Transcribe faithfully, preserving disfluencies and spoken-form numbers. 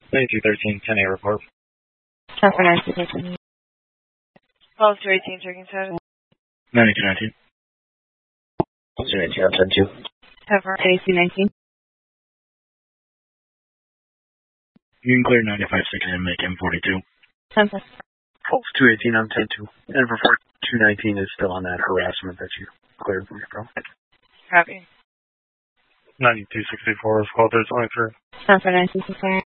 ninety-two thirteen, ten A report. ten for ninety-two thirteen. twelve two eighteen, checking status. ninety-two nineteen. two nineteen on ten two. ten for eighty-two nineteen. You can clear ninety-five six and make M forty-two. ten for twelve two eighteen on ten two. And for two nineteen is still on that harassment that you cleared from your bro. Copy. ninety-two sixty-four, squad three twenty-three. ten for ninety-two sixty-four.